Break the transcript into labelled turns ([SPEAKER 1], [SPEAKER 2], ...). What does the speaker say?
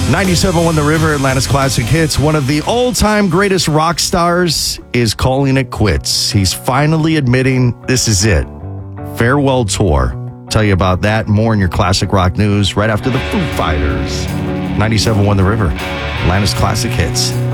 [SPEAKER 1] 97.1 The River, Atlanta's classic hits. One of the all-time greatest rock stars is calling it quits. He's finally admitting this is it. Farewell tour. Tell you about that and more in your classic rock news right after the Foo Fighters. 97.1 The River, Atlanta's classic hits.